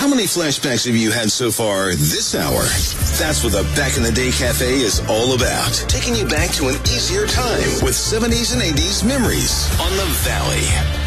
How many flashbacks have you had so far this hour? That's what the Back in the Day Cafe is all about. Taking you back to an easier time with 70s and 80s memories on The Valley.